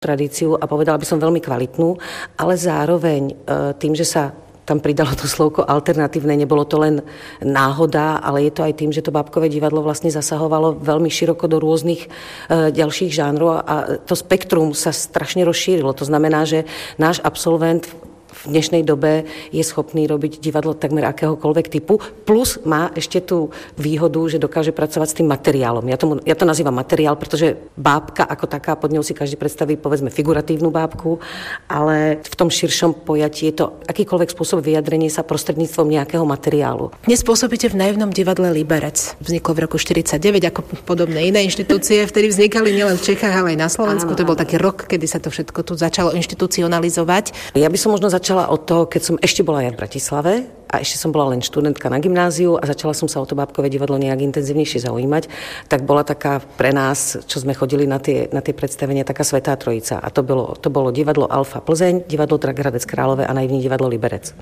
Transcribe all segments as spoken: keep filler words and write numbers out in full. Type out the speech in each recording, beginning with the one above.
tradíciu a povedala by som veľmi kvalitnú, ale zároveň tým, že sa tam pridalo to slovko alternatívne, nebolo to len náhoda, ale je to aj tým, že to bábkové divadlo vlastne zasahovalo veľmi široko do rôznych ďalších žánrov a to spektrum sa strašne rozšírilo. To znamená, že náš absolvent v dnešnej dobe je schopný robiť divadlo takmer akéhokoľvek typu, plus má ešte tú výhodu, že dokáže pracovať s tým materiálom. Ja, tomu, ja to nazývam materiál, pretože bábka ako taká, pod ňou si každý predstaví, povedzme, figuratívnu bábku, ale v tom širšom pojatí je to akýkoľvek spôsob vyjadrenia sa prostredníctvom nejakého materiálu. Dnes pôsobíte v Naivnom divadle Liberec. Vzniklo v roku štyridsaťdeväť, ako podobné iné inštitúcie, vtedy vznikali nielen v Čechách, ale aj na Slovensku. Áno, to bol áno. taký rok, kedy sa to všetko tu začalo inštitucionalizovať. Ja by som možno začala od toho, keď som ešte bola ja v Bratislave a ešte som bola len študentka na gymnáziu a začala som sa o to bábkové divadlo nejak intenzívnejšie zaujímať, tak bola taká pre nás, čo sme chodili na tie, na tie predstavenia, taká Svätá Trojica. A to bolo, to bolo divadlo Alfa Plzeň, divadlo Hradec Králové a Naivní divadlo Liberec.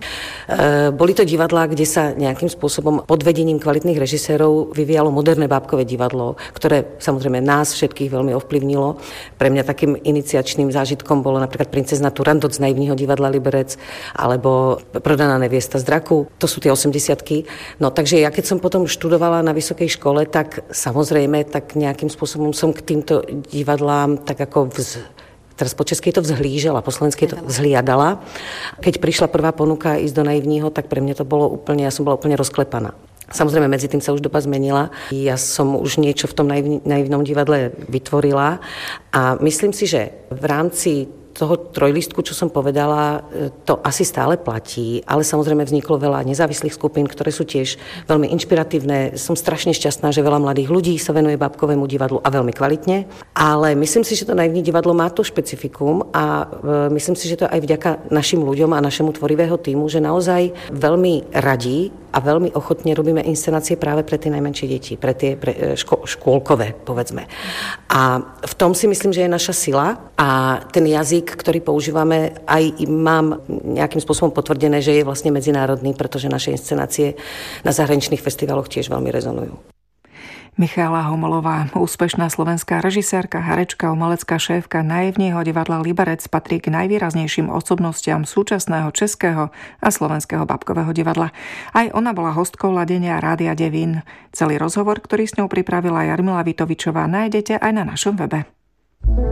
E, boli to divadlá, kde sa nejakým spôsobom pod vedením kvalitných režisérov vyvíjalo moderné bábkové divadlo, ktoré samozrejme nás všetkých veľmi ovplyvnilo. Pre mňa takým iniciačným zážitkom bolo napríklad Princezna Turandot z Naivního divadla Liberec alebo Prodaná neviesta z Draku. To sú tie osemdesiatky. No takže ja keď som potom študovala na vysokej škole, tak samozrejme tak nejakým spôsobom som k týmto divadlám tak ako vz... teraz po česky to vzhlížela, po slovensky to vzhliadala. Keď prišla prvá ponuka ísť do Naivního, tak pre mňa to bolo úplne, ja som bola úplne rozklepaná. Samozrejme, medzi tým sa už doba zmenila. Ja som už niečo v tom Naivnom divadle vytvorila a myslím si, že v rámci toho trojlistku, čo som povedala, to asi stále platí, ale samozrejme vzniklo veľa nezávislých skupín, ktoré sú tiež veľmi inšpiratívne. Som strašne šťastná, že veľa mladých ľudí sa venuje bábkovému divadlu a veľmi kvalitne, ale myslím si, že to Naivní divadlo má to špecifikum a myslím si, že to aj vďaka našim ľuďom a našemu tvorivého tímu, že naozaj veľmi radí a veľmi ochotne robíme inscenácie práve pre tie najmenšie deti, pre tie pre ško- škôlkové, povedzme. A v tom si myslím, že je naša sila a ten jazyk, ktorý používame, aj mám nejakým spôsobom potvrdené, že je vlastne medzinárodný, pretože naše inscenácie na zahraničných festivaloch tiež veľmi rezonujú. Michaela Homolová, úspešná slovenská režisérka, herečka, umelecká šéfka Naivního divadla Liberec, patrí k najvýraznejším osobnostiam súčasného českého a slovenského bábkového divadla. Aj ona bola hostkou ladenia Rádia Devín. Celý rozhovor, ktorý s ňou pripravila Jarmila Vitovičová, nájdete aj na našom webe.